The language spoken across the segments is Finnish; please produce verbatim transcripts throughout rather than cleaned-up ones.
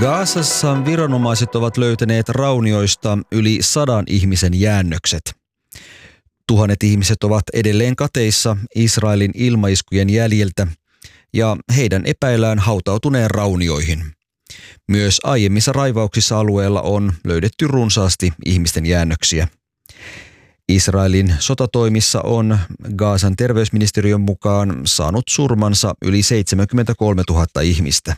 Gazassa viranomaiset ovat löytäneet raunioista yli sadan ihmisen jäännökset. Tuhannet ihmiset ovat edelleen kateissa Israelin ilmaiskujen jäljiltä ja heidän epäillään hautautuneen raunioihin. Myös aiemmissa raivauksissa alueella on löydetty runsaasti ihmisten jäännöksiä. Israelin sotatoimissa on Gazan terveysministeriön mukaan saanut surmansa yli seitsemänkymmentäkolmetuhatta ihmistä.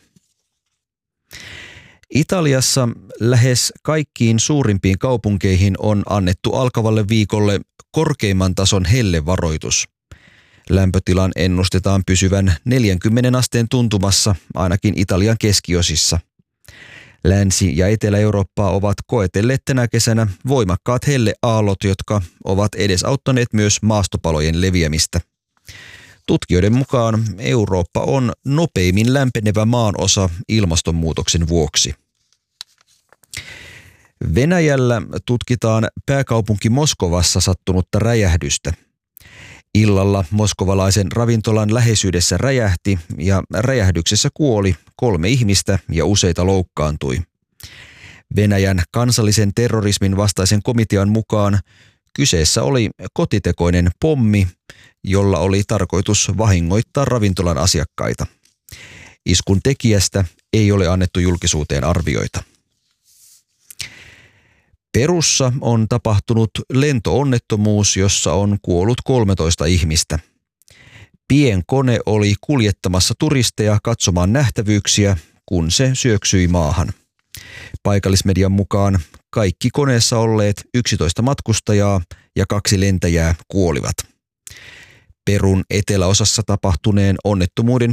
Italiassa lähes kaikkiin suurimpiin kaupunkeihin on annettu alkavalle viikolle korkeimman tason hellevaroitus. Lämpötilan ennustetaan pysyvän neljänkymmenen asteen tuntumassa ainakin Italian keskiosissa. Länsi- ja Etelä-Eurooppaa ovat koetelleet tänä kesänä voimakkaat helleaallot, jotka ovat edesauttaneet myös maastopalojen leviämistä. Tutkijoiden mukaan Eurooppa on nopeimmin lämpenevä maanosa ilmastonmuutoksen vuoksi. Venäjällä tutkitaan pääkaupunki Moskovassa sattunutta räjähdystä. Illalla moskovalaisen ravintolan läheisyydessä räjähti ja räjähdyksessä kuoli kolme ihmistä ja useita loukkaantui. Venäjän kansallisen terrorismin vastaisen komitean mukaan kyseessä oli kotitekoinen pommi, jolla oli tarkoitus vahingoittaa ravintolan asiakkaita. Iskun tekijästä ei ole annettu julkisuuteen arvioita. Perussa on tapahtunut lentoonnettomuus, jossa on kuollut kolmetoista ihmistä. Pienkone oli kuljettamassa turisteja katsomaan nähtävyyksiä, kun se syöksyi maahan. Paikallismedian mukaan kaikki koneessa olleet yksitoista matkustajaa ja kaksi lentäjää kuolivat. Perun eteläosassa tapahtuneen onnettomuuden